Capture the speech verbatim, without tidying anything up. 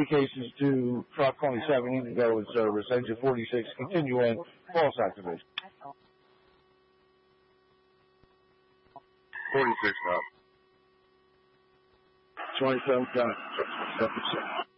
cases to truck twenty-seven, you can go in service. Engine forty-six, continue in, false activation. forty-six up. twenty-seven, got it.